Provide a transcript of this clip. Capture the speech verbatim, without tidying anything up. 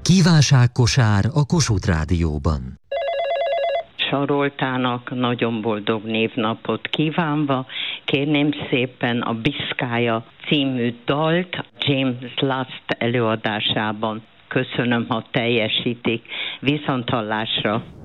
Kívánságkosár a Kossuth Rádióban. Saroltának nagyon boldog névnapot kívánva, kérném szépen a Biszkája című dalt James Last előadásában. Köszönöm, ha teljesítik. Viszonthallásra!